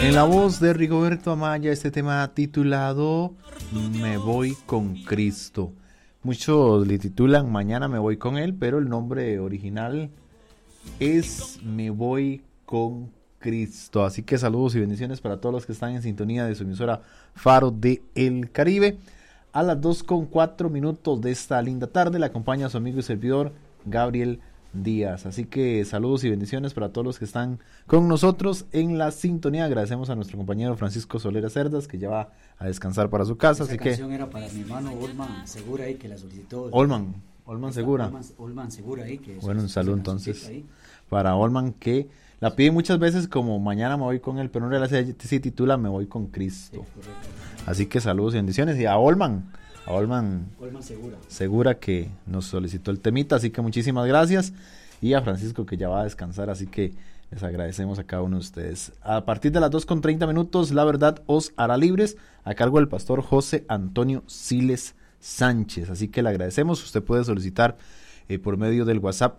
En la voz de Rigoberto Amaya, este tema titulado Me voy con Cristo. Muchos le titulan Mañana me voy con él, pero el nombre original es Me voy con Cristo. Así que saludos y bendiciones para todos los que están en sintonía de su emisora Faro de El Caribe. A las 2:04 de esta linda tarde le acompaña a su amigo y servidor Gabriel Díaz. Así que saludos y bendiciones para todos los que están con nosotros en la sintonía. Agradecemos a nuestro compañero Francisco Solera Cerdas, que ya va a descansar para su casa. Esa así canción que era para mi hermano Olman Segura ahí, que la solicitó. Olman Segura. Olman Segura ahí. Que bueno, un saludo entonces para Olman, que la pide muchas veces como Mañana me voy con él, pero en realidad se titula Me voy con Cristo. Sí, así que saludos y bendiciones. Y a Olman Segura, que nos solicitó el temita, así que muchísimas gracias. Y a Francisco, que ya va a descansar, así que les agradecemos a cada uno de ustedes. A partir de las 2:30, La Verdad os hará libres, a cargo del pastor José Antonio Siles Sánchez. Así que le agradecemos. Usted puede solicitar por medio del WhatsApp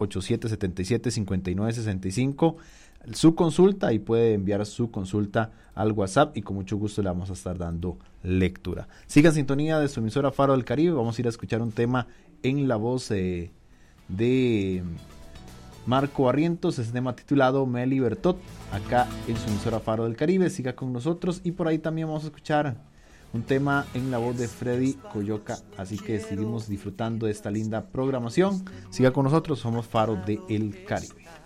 8777-5965 su consulta, y puede enviar su consulta al WhatsApp y con mucho gusto le vamos a estar dando lectura. Siga en sintonía de su emisora Faro del Caribe. Vamos a ir a escuchar un tema en la voz de Marco Barrientos, es tema titulado Me Libertó, acá en su emisora Faro del Caribe. Siga con nosotros, y por ahí también vamos a escuchar un tema en la voz de Freddy Coyoca. Así que seguimos disfrutando de esta linda programación. Siga con nosotros, somos Faro del Caribe.